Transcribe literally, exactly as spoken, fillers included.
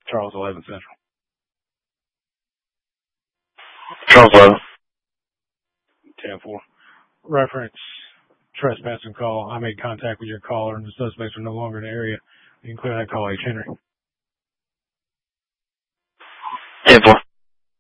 Charles eleven Central. Charles eleven. ten four. Reference trespassing call. I made contact with your caller and the suspects are no longer in the area. You can clear that call, H. Henry. ten four.